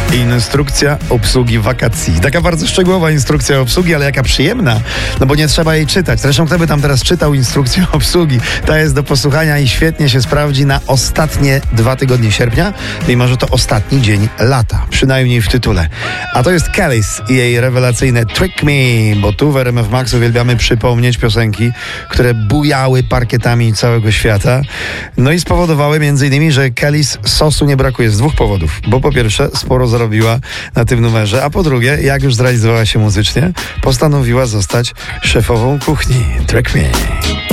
Instrukcja obsługi wakacji. Taka bardzo szczegółowa instrukcja obsługi, ale jaka przyjemna, no bo nie trzeba jej czytać. Zresztą kto by tam teraz czytał instrukcję obsługi? Ta jest do posłuchania i świetnie się sprawdzi na ostatnie 2 tygodnie sierpnia, mimo że to ostatni dzień lata, przynajmniej w tytule. A to jest Kelis i jej rewelacyjne Trick Me, bo tu w RMF Max uwielbiamy przypomnieć piosenki, które bujały parkietami całego świata. No i spowodowały m.in., że Kelis sosu nie brakuje z 2 powodów. Bo po pierwsze sporo zarobiła na tym numerze, a po drugie, jak już zrealizowała się muzycznie, postanowiła zostać szefową kuchni. Trick Me.